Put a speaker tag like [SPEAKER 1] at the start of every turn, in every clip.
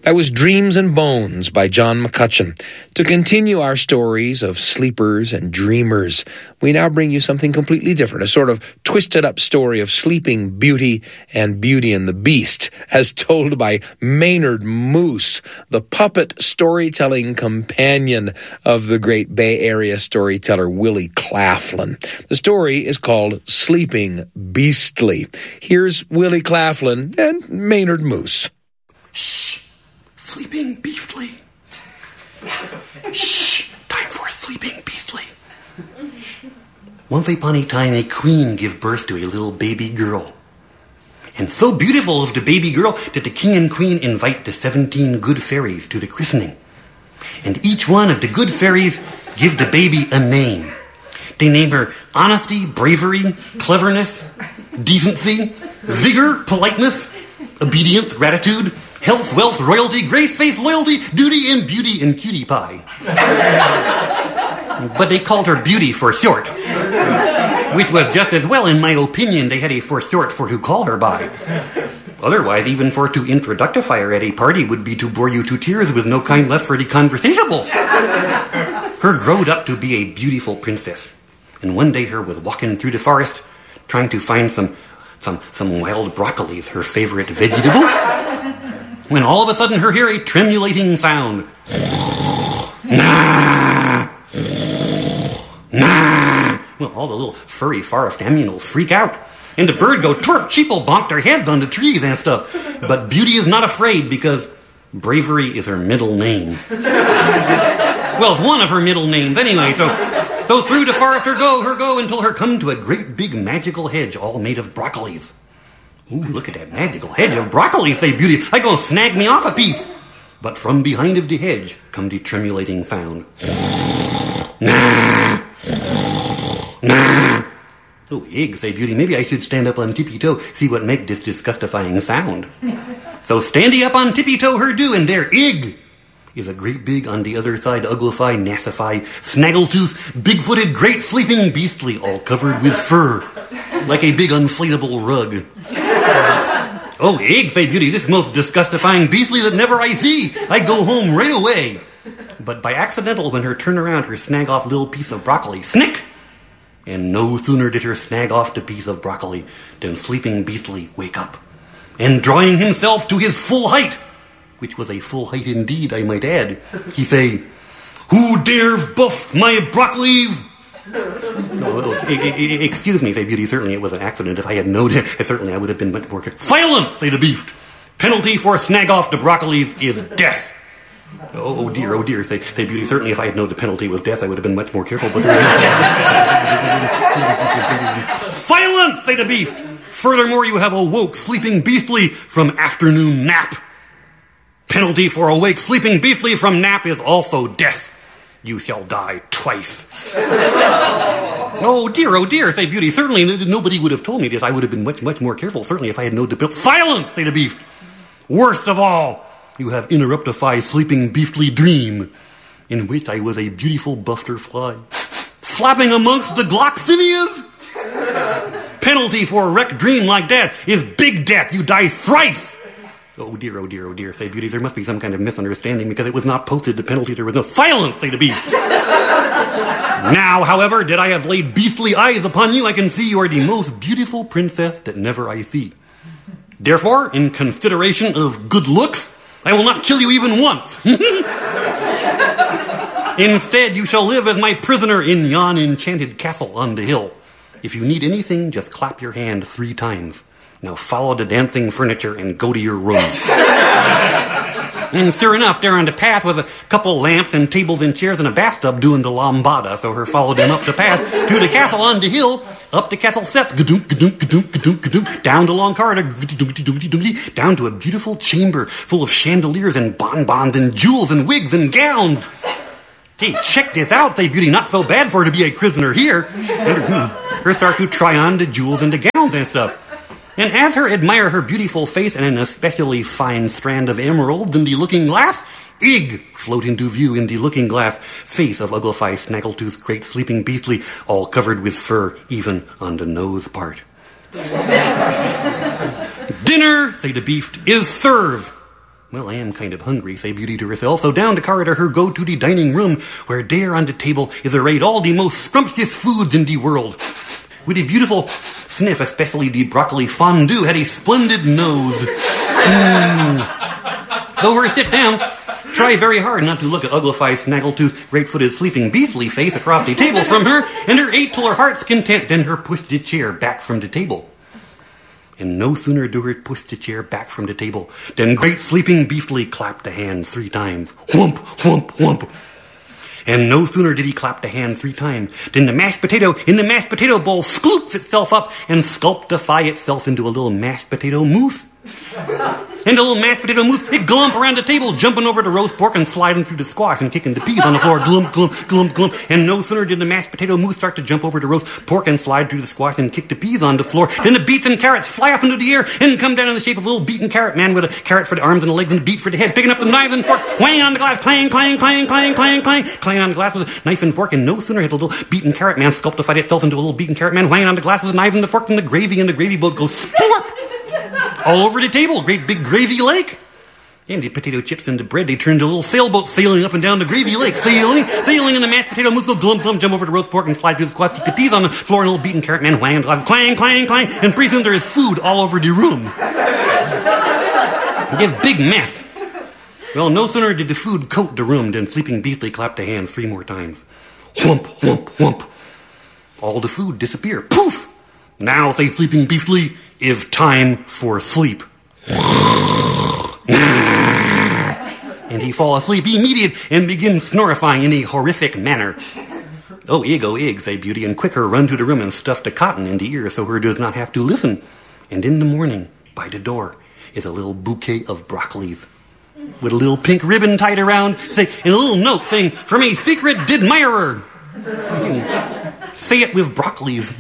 [SPEAKER 1] That was Dreams and Bones by John McCutcheon. To continue our stories of sleepers and dreamers, we now bring you something completely different, a sort of twisted-up story of Sleeping Beauty and Beauty and the Beast, as told by Maynard Moose, the puppet storytelling companion of the great Bay Area storyteller Willie Claflin. The story is called Sleeping Beastly. Here's Willie Claflin and Maynard Moose.
[SPEAKER 2] Shh. Sleeping Beastly. Shh. Time for Sleeping Beastly. Once upon a time, a queen gave birth to a little baby girl. And so beautiful was the baby girl that the king and queen invite the 17 good fairies to the christening. And each one of the good fairies give the baby a name. They name her honesty, bravery, cleverness, decency, vigor, politeness, obedience, gratitude, health, wealth, royalty, grace, faith, loyalty, duty, and beauty, and cutie pie. But they called her Beauty for short, which was just as well, in my opinion. They had a for short for to call her by. Otherwise, even for to introductify her at a party would be to bore you to tears with no kind left for the conversationable. Her growed up to be a beautiful princess. And one day her was walking through the forest, trying to find some wild broccolis, her favorite vegetable, when all of a sudden her hear a tremulating sound. Nah! Nah! Well, all the little furry forest animals freak out. And the bird go twerp, cheeple, bonk their heads on the trees and stuff. But Beauty is not afraid because bravery is her middle name. Well, it's one of her middle names anyway, so through the forest her go, until her come to a great big magical hedge all made of broccolis. Ooh, look at that magical hedge of broccoli, say Beauty. I go snag me off a piece. But from behind of the hedge come the tremulating sound. Nah! Nah! Oh, egg, say Beauty. Maybe I should stand up on tippy-toe, see what make this disgustifying sound. So standy up on tippy-toe her do, and there, egg, is a great big, on the other side, uglify, nassify, snaggletooth, big-footed, great sleeping beastly, all covered with fur, like a big inflatable rug. Oh, egg, say Beauty, this most disgustifying beastly that never I see. I go home right away. But by accidental, when her turn around, her snag off little piece of broccoli, snick! And no sooner did her snag off the piece of broccoli than Sleeping Beastly wake up, and drawing himself to his full height, which was a full height indeed, I might add, he say, "Who dare buff my broccoli?" Excuse me, say Beauty, certainly it was an accident. If I had known it, certainly I would have been much more... Silence, say the beast. Penalty for snag off the broccoli is death. Oh dear, say Beauty, certainly if I had known the penalty was death, I would have been much more careful, but... Silence, say the beast. Furthermore, you have awoke Sleeping Beastly from afternoon nap. Penalty for awake Sleeping Beastly from nap is also death. You shall die twice. Oh dear, say Beauty. Certainly nobody would have told me this. I would have been much more careful, certainly, if I had known the penalty. Silence, say the beast. Worst of all, you have interruptified Sleeping Beastly dream, in which I was a beautiful butterfly, flapping amongst the gloxinias. Penalty for a wrecked dream like that is big death. You die thrice. Oh dear, say Beauty, there must be some kind of misunderstanding because it was not posted the penalty. There was no silence, say the beast. Now, however, did I have laid beastly eyes upon you, I can see you are the most beautiful princess that never I see. Therefore, in consideration of good looks, I will not kill you even once. Instead, you shall live as my prisoner in yon enchanted castle on the hill. If you need anything, just clap your hand 3 times. Now follow the dancing furniture and go to your room. And sure enough, there on the path was a couple lamps and tables and chairs and a bathtub doing the lambada. So her followed him up the path to the castle on the hill, up the castle steps, down the long corridor, down to a beautiful chamber full of chandeliers and bonbons and jewels and wigs and gowns. Hey, check this out, say Beauty. Not so bad for her to be a prisoner here. Her start to try on the jewels and the gowns and stuff. And as her admire her beautiful face and an especially fine strand of emerald in the looking glass, egg float into view in the looking glass, face of Uglify, Snaggletooth, Great Sleeping Beastly, all covered with fur, even on the nose part. Dinner, say the beast, is served. Well, I am kind of hungry, say Beauty to herself, so down the corridor her go to the dining room, where there on the table is arrayed all the most scrumptious foods in the world. With a beautiful sniff, especially the broccoli fondue had a splendid nose. So her sit down, try very hard not to look at Uglify, Snaggletooth, Great-Footed, Sleeping Beastly face across the table from her, and her ate till her heart's content, then her pushed the chair back from the table. And no sooner do her push the chair back from the table than Great Sleeping Beastly clapped the hands 3 times. Whump, whump, whump. And no sooner did he clap the hands 3 times than the mashed potato in the mashed potato bowl scoops itself up and sculptify itself into a little mashed potato mousse. And the little mashed potato mousse, it glump around the table, jumping over the roast pork and sliding through the squash and kicking the peas on the floor. Glump, glump, glump, glump. And no sooner did the mashed potato mousse start to jump over the roast pork and slide through the squash and kick the peas on the floor, then the beets and carrots fly up into the air and come down in the shape of a little beaten carrot man with a carrot for the arms and the legs and a beet for the head, picking up the knives and forks, whang on the glass, clang, clang, clang, clang, clang, clang, clang on the glass with a knife and fork. And no sooner had the little beaten carrot man sculptified itself into a little beaten carrot man, whanging on the glass with a knife and the fork, and the gravy in the gravy boat goes slurp all over the table, great big gravy lake. And the potato chips and the bread, they turned to a little sailboat sailing up and down the gravy lake. Sailing, and the mashed potato mousse go glump, glump, jump over the roast pork and slide through the squash, keep the peas on the floor, and a little beaten carrot man whang on the glass, clang, clang, clang, and pretty soon there is food all over the room. Give big mess. Well, no sooner did the food coat the room than Sleeping Beastly clapped the hands 3 more times. Whump, whump, whump. All the food disappeared. Poof! Now, say Sleeping Beastly, is time for sleep. And he fall asleep immediate and begin snorifying in a horrific manner. Oh, egg, say Beauty, and quicker run to the room and stuff the cotton in the ear so her does not have to listen. And in the morning, by the door, is a little bouquet of broccolis with a little pink ribbon tied around, and a little note saying, from a secret admirer. Say it with broccolis.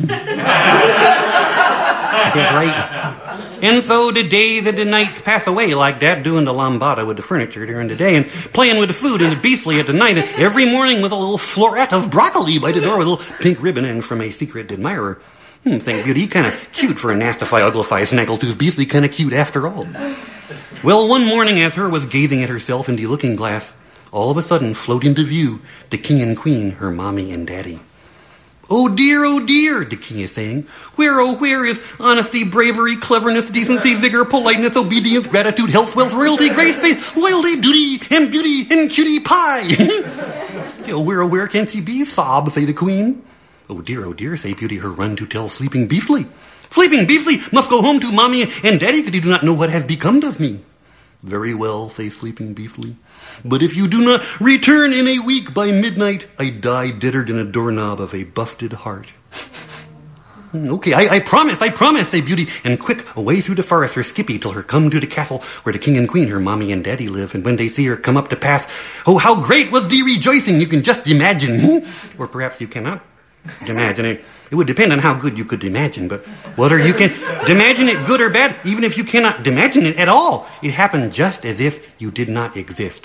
[SPEAKER 2] That's right. And so the days and the nights pass away like that, doing the lambada with the furniture during the day and playing with the food and the beastly at the night. And every morning with a little floret of broccoli by the door with a little pink ribbon and from a secret admirer. Think Beauty, kind of cute for a nastify, uglify, Snaggletooth Beastly, kind of cute after all. Well, one morning as her was gazing at herself in the looking glass, all of a sudden float into view the king and queen, her mommy and daddy. Oh dear, the king is saying, where is honesty, bravery, cleverness, decency, vigor, politeness, obedience, gratitude, health, wealth, royalty, grace, faith, loyalty, duty, and beauty, and cutie pie? Where can she be? Sob, say the queen. Oh dear, say Beauty, her run to tell Sleeping Beastly. Sleeping Beastly must go home to mommy and daddy, because they do not know what have become of me. Very well, say Sleeping Beastly. But if you do not return in a week by midnight, I die deader than a doorknob of a buffeted heart. Okay, I promise, say Beauty, and quick, away through the forest her skippy till her come to the castle where the king and queen, her mommy and daddy, live. And when they see her come up to pass, oh, how great was the rejoicing, you can just imagine. Or perhaps you cannot imagine it. It would depend on how good you could imagine, but whether you can imagine it good or bad, even if you cannot imagine it at all, it happened just as if you did not exist.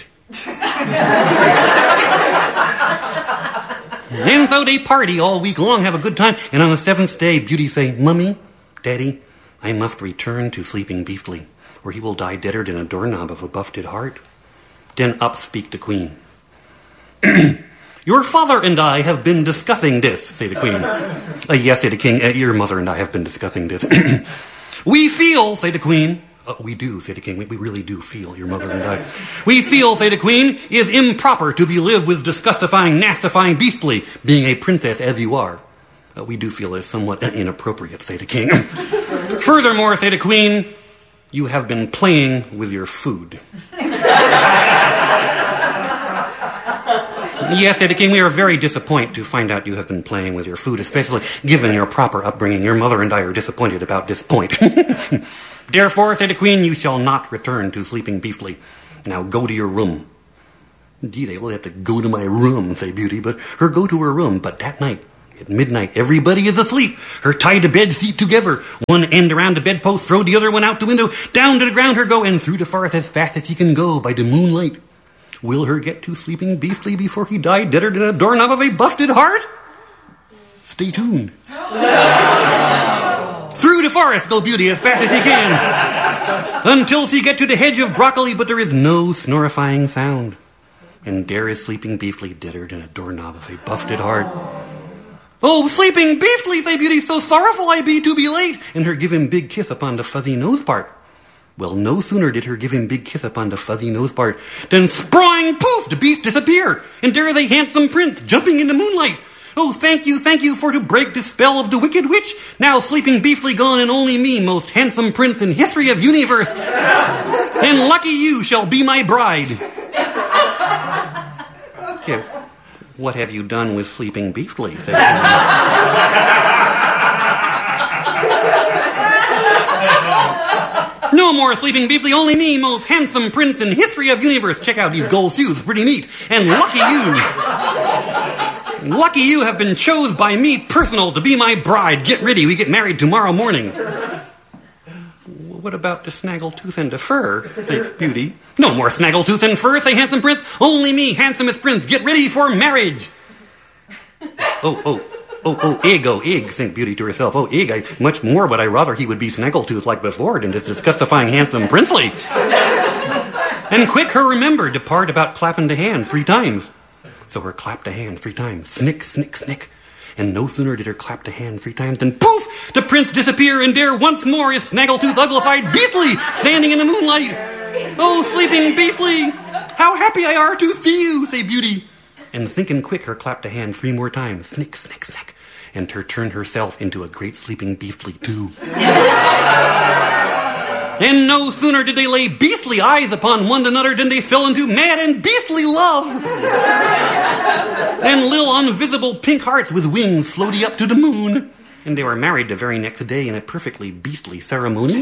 [SPEAKER 2] And so they party all week long, have a good time, and on the 7th day, Beauty say, Mummy, Daddy, I must return to Sleeping Beastly, or he will die deader than a doorknob of a buffeted heart. Then up speak the queen. Your father and I have been discussing this, say the queen. Yes, say the king, your mother and I have been discussing this. We feel, say the queen. We do, say the king. We really do feel, your mother and I. We feel, say the queen, is improper to be lived with disgustifying, nastifying Beastly, being a princess as you are. We do feel is somewhat inappropriate, say the king. Furthermore, say the queen, you have been playing with your food. Yes, said the king, we are very disappointed to find out you have been playing with your food, especially given your proper upbringing. Your mother and I are disappointed about this point. Therefore, said the queen, you shall not return to Sleeping Beastly. Now go to your room. Gee, they will have to go to my room, say Beauty, but her go to her room. But that night, at midnight, everybody is asleep. Her tie the bed seat together. One end around the bedpost, throw the other one out the window. Down to the ground her go, and through the forest as fast as she can go by the moonlight. Will her get to Sleeping Beastly before he die deader than a doorknob of a buffeted heart? Stay tuned. Through the forest go Beauty as fast as she can, until she get to the hedge of broccoli, but there is no snorifying sound. And there is Sleeping Beefly dittered in a doorknob of a buffeted heart. Oh, Sleeping Beefly, say Beauty, so sorrowful I be to be late, and her give him big kiss upon the fuzzy nose part. Well, no sooner did her give him big kiss upon the fuzzy nose part, than sprawling poof, the beast disappear, and there is a handsome prince jumping in the moonlight. Oh, thank you for to break the spell of the wicked witch. Now Sleeping Beefly gone, and only me, most handsome prince in history of universe. And lucky you shall be my bride. Yeah, what have you done with Sleeping Beefly? No more Sleeping Beefly, only me, most handsome prince in history of universe. Check out these gold shoes, pretty neat. And lucky you have been chose by me personal to be my bride. Get ready, we get married tomorrow morning. What about the snaggletooth and the fur, say Beauty? No more snaggletooth and fur, say handsome prince. Only me, handsomest prince. Get ready for marriage. Egg, think Beauty to herself. Oh, Egg, much more, but I rather he would be snaggletooth like before than this disgustifying handsome princely. And quick her remember, depart about clapping the hand 3 times. So her clapped the hand 3 times. Snick, snick, snick. And no sooner did her clap the hand 3 times than poof! The prince disappear, and there once more is Snaggletooth Uglified Beefly standing in the moonlight. Oh, Sleeping Beefly, how happy I are to see you, say Beauty. And thinking quick, her clapped the hand 3 more times. Snick, snick, snick. And her turned herself into a great Sleeping Beefly too. And no sooner did they lay beastly eyes upon one another than they fell into mad and beastly love. And little invisible pink hearts with wings floaty up to the moon. And they were married the very next day in a perfectly beastly ceremony.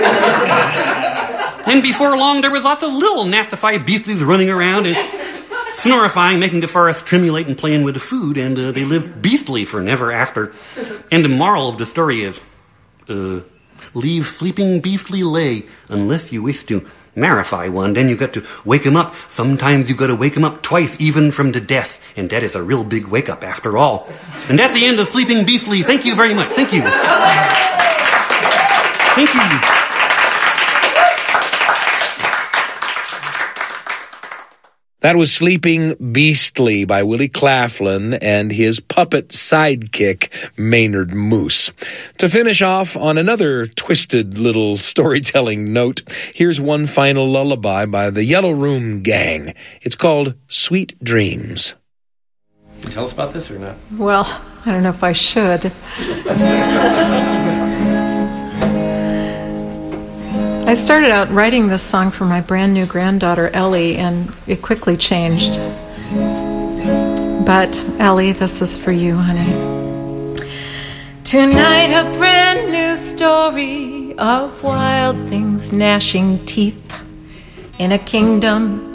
[SPEAKER 2] And before long there was lots of little nastified beastlies running around and snorifying, making the forest tremulate and playing with the food, and they lived beastly for never after. And the moral of the story is, leave Sleeping Beefly lay unless you wish to marify one. Then you got to wake him up. Sometimes you got to wake him up twice, even from the death. And that is a real big wake up after all. And that's the end of Sleeping Beefly. Thank you very much. Thank you. Thank you.
[SPEAKER 1] That was Sleeping Beastly by Willie Claflin and his puppet sidekick, Maynard Moose. To finish off on another twisted little storytelling note, here's one final lullaby by the Yellow Room Gang. It's called Sweet Dreams.
[SPEAKER 3] Can you tell us about this or not?
[SPEAKER 4] Well, I don't know if I should. I started out writing this song for my brand new granddaughter, Ellie, and it quickly changed. But, Ellie, this is for you, honey. Tonight, a brand new story of wild things gnashing teeth in a kingdom